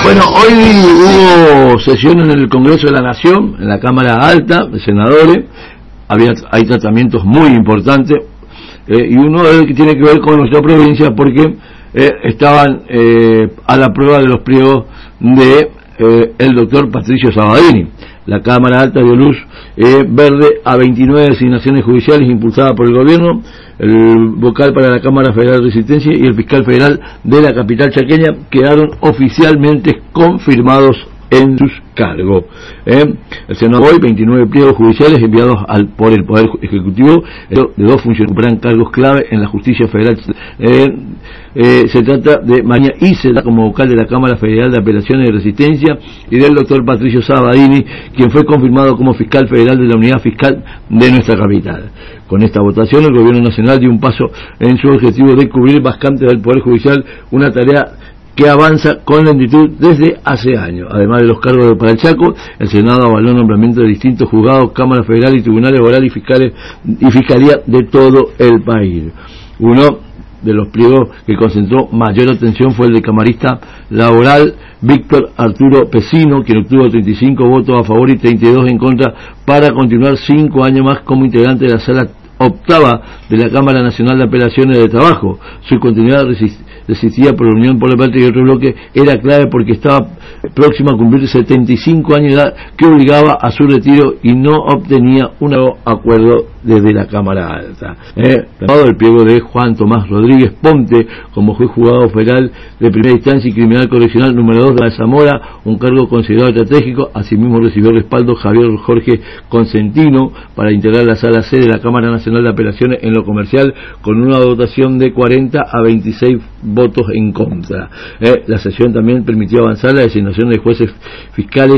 Bueno, hoy hubo sesión en el Congreso de la Nación, en la Cámara Alta de Senadores. Hay tratamientos muy importantes, y uno es el que tiene que ver con nuestra provincia, porque estaban a la prueba de los pliegos de el doctor Patricio Sabadini. La Cámara Alta dio luz verde a 29 designaciones judiciales impulsadas por el gobierno. El vocal para la Cámara Federal de Resistencia y el fiscal federal de la capital chaqueña quedaron oficialmente confirmados en sus cargos. El Senado hoy 29 pliegos judiciales enviados por el Poder Ejecutivo de dos funcionarios que ocuparán cargos clave en la justicia federal. Se trata de María Isela como vocal de la Cámara Federal de Apelaciones y Resistencia y del doctor Patricio Sabadini, quien fue confirmado como fiscal federal de la unidad fiscal de nuestra capital. Con esta votación el gobierno nacional dio un paso en su objetivo de cubrir vacantes del Poder Judicial, una tarea que avanza con lentitud desde hace años. Además de los cargos para el Chaco, el Senado avaló el nombramiento de distintos juzgados, Cámara Federal y Tribunales Laborales y Fiscalía de todo el país. Uno de los pliegos que concentró mayor atención fue el de camarista laboral Víctor Arturo Pesino, quien obtuvo 35 votos a favor y 32 en contra para continuar 5 años más como integrante de la Sala Octava de la Cámara Nacional de Apelaciones de Trabajo. Su continuidad resistida por la Unión por la Patria y otro bloque era clave porque estaba próximo a cumplir 75 años de edad, que obligaba a su retiro y no obtenía un acuerdo desde la Cámara Alta. El pliego de Juan Tomás Rodríguez Ponte como juez juzgado federal de primera instancia y criminal correccional número 2 de la Zamora, un cargo considerado estratégico. Asimismo recibió respaldo Javier Jorge Consentino para integrar la Sala C de la Cámara Nacional de Apelaciones en lo comercial, con una votación de 40 a 26 votos en contra. La sesión también permitió avanzar la designación de jueces fiscales